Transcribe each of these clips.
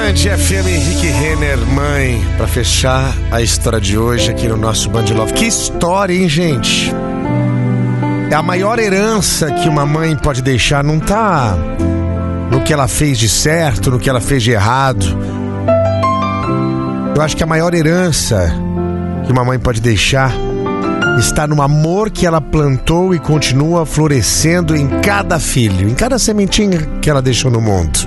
Band FM, Henrique Renner, mãe, pra fechar a história de hoje aqui no nosso Band Love. Que história, hein, gente? É a maior herança que uma mãe pode deixar, não tá no que ela fez de certo, no que ela fez de errado. Eu acho que a maior herança que uma mãe pode deixar está no amor que ela plantou e continua florescendo em cada filho, em cada sementinha que ela deixou no mundo.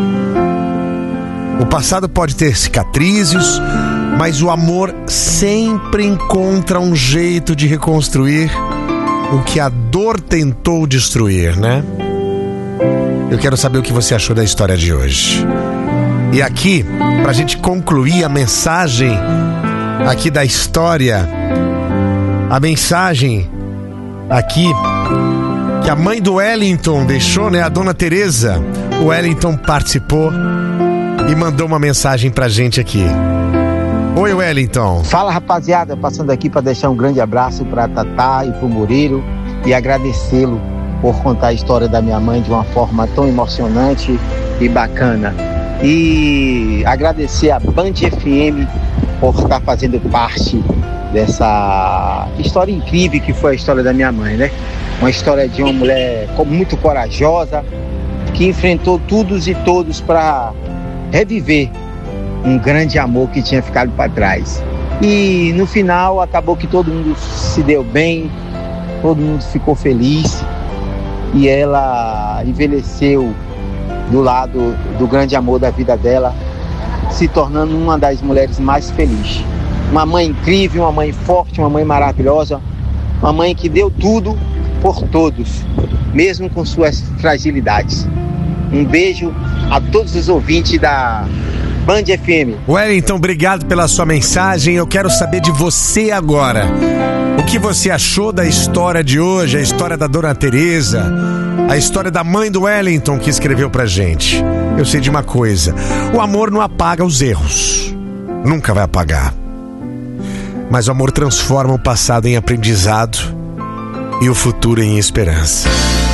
O passado pode ter cicatrizes, mas o amor sempre encontra um jeito de reconstruir o que a dor tentou destruir, né? Eu quero saber o que você achou da história de hoje. E aqui, pra gente concluir a mensagem aqui da história, a mensagem aqui que a mãe do Wellington deixou, né? A dona Teresa. O Wellington participou e mandou uma mensagem pra gente aqui. Oi, Wellington. Fala, rapaziada, passando aqui para deixar um grande abraço pra Tatá e pro Murilo e agradecê-lo por contar a história da minha mãe de uma forma tão emocionante e bacana. E agradecer a Band FM por estar fazendo parte dessa história incrível que foi a história da minha mãe, né? Uma história de uma mulher muito corajosa, que enfrentou todos e todos para reviver um grande amor que tinha ficado para trás. E no final acabou que todo mundo se deu bem, todo mundo ficou feliz e ela envelheceu do lado do grande amor da vida dela, se tornando uma das mulheres mais felizes. Uma mãe incrível, uma mãe forte, uma mãe maravilhosa, uma mãe que deu tudo por todos, mesmo com suas fragilidades. Um beijo a todos os ouvintes da Band FM. Wellington, obrigado pela sua mensagem. Eu quero saber de você agora. O que você achou da história de hoje, a história da dona Teresa, a história da mãe do Wellington que escreveu pra gente? Eu sei de uma coisa: o amor não apaga os erros, nunca vai apagar. Mas o amor transforma o passado em aprendizado e o futuro em esperança.